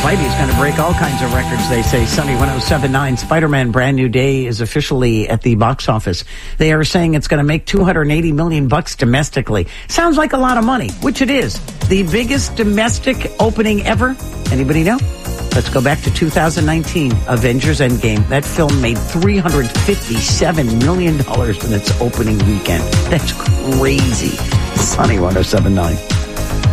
Spidey's going to break all kinds of records, they say. Sunny 107.9, Spider-Man Brand New Day is officially at the box office. They are saying it's going to make $280 million domestically. Sounds like a lot of money, which it is. The biggest domestic opening ever. Anybody know? Let's go back to 2019, Avengers Endgame. That film made $357 million in its opening weekend. That's crazy. Sunny 107.9.